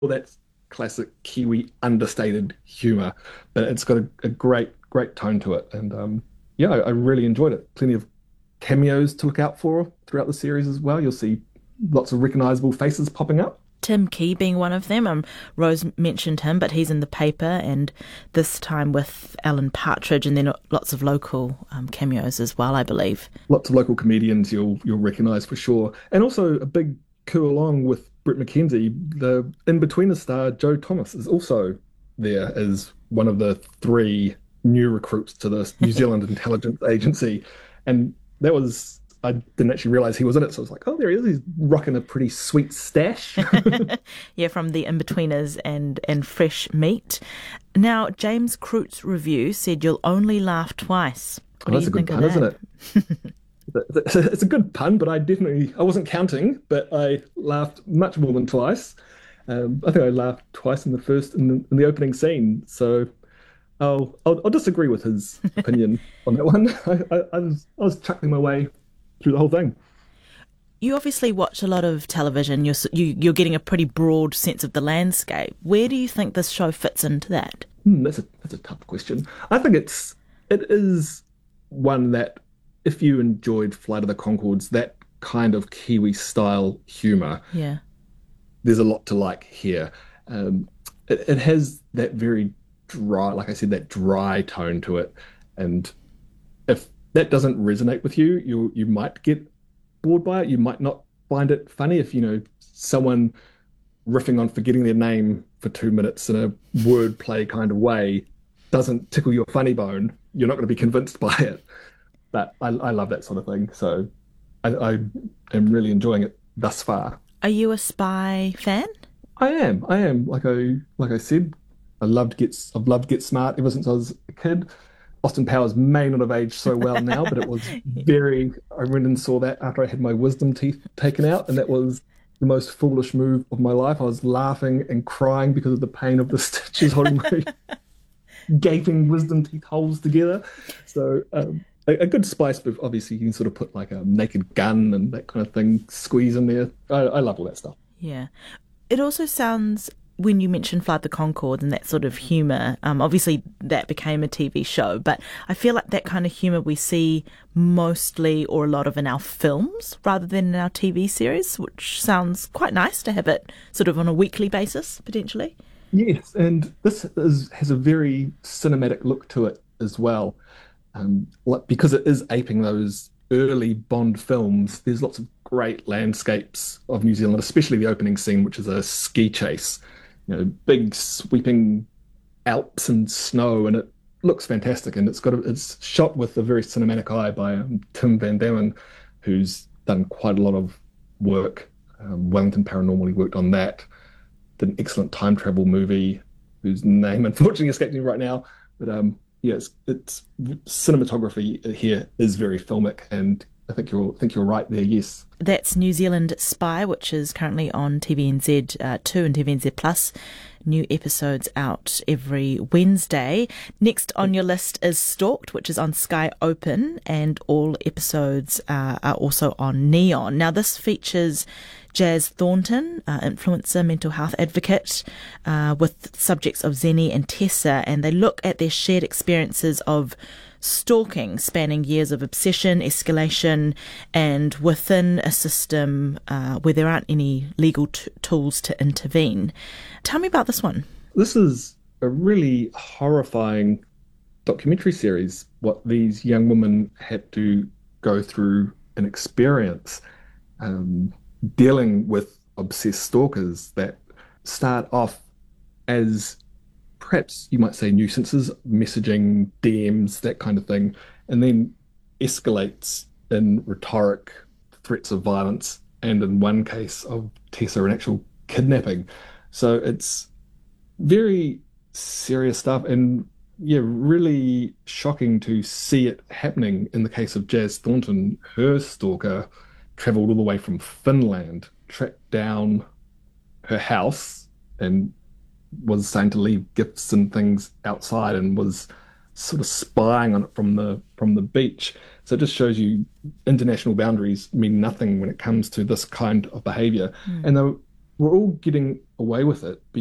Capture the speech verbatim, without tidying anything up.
that classic Kiwi understated humor, but it's got a, a great, great tone to it. And um, yeah, I, I really enjoyed it. Plenty of cameos to look out for throughout the series as well. You'll see lots of recognizable faces popping up. Tim Key being one of them. Um, Rose mentioned him, but he's in the paper, and this time with Alan Partridge, and then lots of local um, cameos as well, I believe. Lots of local comedians you'll you'll recognise for sure, and also a big coup along with Brett McKenzie. The in-betweener star Joe Thomas is also there as one of the three new recruits to the New Zealand Intelligence Agency, and that was. I didn't actually realise he was in it, so I was like, oh, there he is. He's rocking a pretty sweet stash. Yeah, from the In-Betweeners and, and Fresh Meat. Now, James Croot's review said you'll only laugh twice. What Oh, do that's you a good think pun, of isn't that? it? It's a, it's a good pun, but I definitely, I wasn't counting, but I laughed much more than twice. Um, I think I laughed twice in the first, in the, in the opening scene. So I'll, I'll, I'll disagree with his opinion on that one. I, I, I, was, I was chuckling my way through the whole thing. You obviously watch a lot of television. You're, you, you're getting a pretty broad sense of the landscape. Where do you think this show fits into that? Hmm, that's a that's a tough question. I think it's it is one that if you enjoyed Flight of the Conchords, that kind of Kiwi style humour, Yeah. there's a lot to like here. Um, it, it has that very dry, like I said, that dry tone to it, and if that doesn't resonate with you, you you might get bored by it. You might not find it funny if, you know, someone riffing on forgetting their name for two minutes in a wordplay kind of way doesn't tickle your funny bone. You're not going to be convinced by it. But I, I love that sort of thing. So I, I am really enjoying it thus far. Are you a Spy fan? I am. I am. Like I like I said, I loved Get I've loved Get Smart ever since I was a kid. Austin Powers may not have aged so well now, but it was very. I went and saw that after I had my wisdom teeth taken out, and that was the most foolish move of my life. I was laughing and crying because of the pain of the stitches holding my gaping wisdom teeth holes together. So um, a, a good spice, but obviously you can sort of put like a Naked Gun and that kind of thing, squeeze in there. I, I love all that stuff. Yeah. It also sounds, when you mentioned Flight the Conchords and that sort of humour, um, obviously that became a T V show, but I feel like that kind of humour we see mostly or a lot of in our films rather than in our T V series, which sounds quite nice to have it sort of on a weekly basis, potentially. Yes, and this is, has a very cinematic look to it as well. Um, like- because it is aping those early Bond films, there's lots of great landscapes of New Zealand, especially the opening scene, which is a ski chase. You know, big sweeping Alps and snow, and it looks fantastic. And it's got a, it's shot with a very cinematic eye by um, Tim Van Damme, who's done quite a lot of work. Um, Wellington Paranormal, he worked on that. Did an excellent time travel movie, whose name unfortunately escapes me right now. But um, yeah, it's, it's cinematography here is very filmic, and I think you're I think you're right there. Yes. That's New Zealand Spy, which is currently on T V N Z uh, two and T V N Z Plus. New episodes out every Wednesday. Next on your list is Stalked, which is on Sky Open, and all episodes uh, are also on Neon. Now, this features Jazz Thornton, uh, influencer, mental health advocate, uh, with subjects of Zenny and Tessa, and they look at their shared experiences of stalking, spanning years of obsession, escalation, and within a system uh, where there aren't any legal t- tools to intervene. Tell me about this one. This is a really horrifying documentary series, what these young women had to go through and experience, um, dealing with obsessed stalkers that start off as perhaps you might say nuisances, messaging, D Ms, that kind of thing, and then escalates in rhetoric, threats of violence, and in one case of Tessa, an actual kidnapping. So it's very serious stuff, and yeah, really shocking to see it happening in the case of Jazz Thornton. Her stalker travelled all the way from Finland, tracked down her house, and was saying to leave gifts and things outside, and was sort of spying on it from the from the beach. So it just shows you international boundaries mean nothing when it comes to this kind of behaviour. Mm. And they were all getting away with it